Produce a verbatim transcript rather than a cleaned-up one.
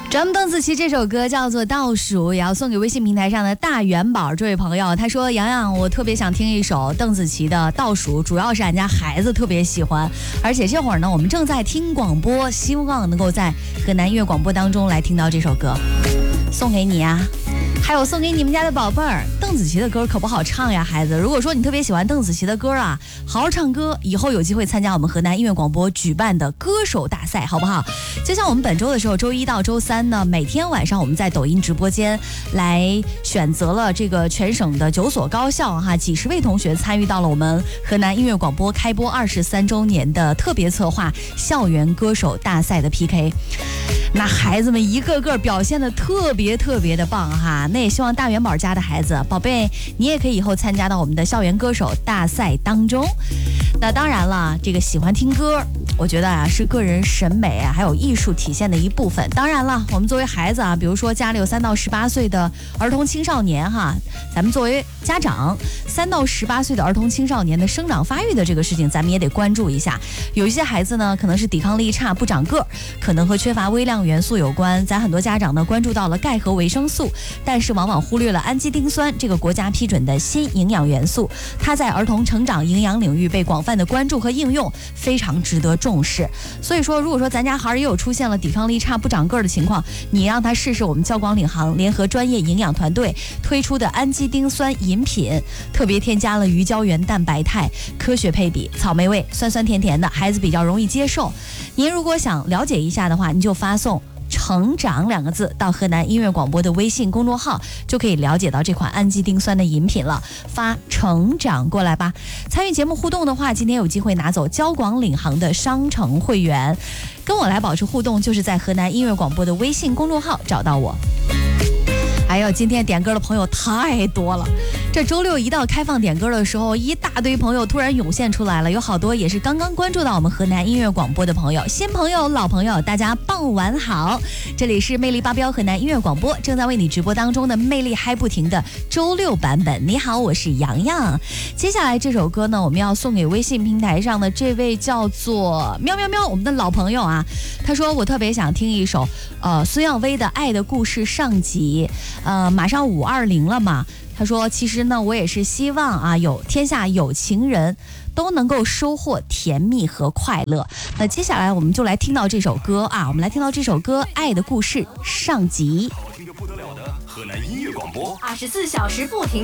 咱们邓紫棋这首歌叫做《倒数》，也要送给微信平台上的大元宝这位朋友。他说：“洋洋，我特别想听一首邓紫棋的《倒数》，主要是俺家孩子特别喜欢，而且这会儿呢，我们正在听广播，希望能够在河南音乐广播当中来听到这首歌，送给你啊。”还有送给你们家的宝贝儿，邓紫棋的歌可不好唱呀，孩子。如果说你特别喜欢邓紫棋的歌啊，好好唱歌，以后有机会参加我们河南音乐广播举办的歌手大赛，好不好？就像我们本周的时候，周一到周三呢，每天晚上我们在抖音直播间来选择了这个全省的九所高校哈，几十位同学参与到了我们河南音乐广播开播二十三周年的特别策划校园歌手大赛的 P K。那孩子们一个个表现的特别特别的棒哈，那也希望大元宝家的孩子宝贝，你也可以以后参加到我们的校园歌手大赛当中。那当然了，这个喜欢听歌，我觉得啊是个人审美啊还有艺术体现的一部分。当然了，我们作为孩子啊，比如说家里有三到十八岁的儿童青少年哈，咱们作为家长，三到十八岁的儿童青少年的生长发育的这个事情，咱们也得关注一下。有一些孩子呢，可能是抵抗力差不长个，可能和缺乏微量元素有关。咱很多家长呢关注到了钙和维生素，但是往往忽略了氨基丁酸这个国家批准的新营养元素，它在儿童成长营养领域被广泛的关注和应用，非常值得重视。所以说，如果说咱家孩儿也有出现了抵抗力差不长个的情况，你让他试试我们交广领航联合专业营养团队推出的氨基丁酸饮品，特别添加了鱼胶原蛋白肽，科学配比，草莓味，酸酸甜甜的，孩子比较容易接受。您如果想了解一下的话，你就发送成长两个字到河南音乐广播的微信公众号，就可以了解到这款氨基丁酸的饮品了。发成长过来吧。参与节目互动的话，今天有机会拿走交广领航的商城会员。跟我来保持互动，就是在河南音乐广播的微信公众号找到我。还有今天点歌的朋友太多了，这周六一到开放点歌的时候，一大堆朋友突然涌现出来了，有好多也是刚刚关注到我们河南音乐广播的朋友，新朋友老朋友，大家傍晚好，这里是魅力八标河南音乐广播正在为你直播当中的魅力嗨不停的周六版本。你好，我是洋洋。接下来这首歌呢，我们要送给微信平台上的这位叫做喵喵喵，我们的老朋友啊，他说我特别想听一首呃孙耀威的《爱的故事》上集。呃，马上五二零了嘛，他说其实呢，我也是希望啊，有天下有情人都能够收获甜蜜和快乐。那接下来我们就来听到这首歌啊，我们来听到这首歌《爱的故事》上集。 好听就不得了的河南音乐广播， 二十四小时不停。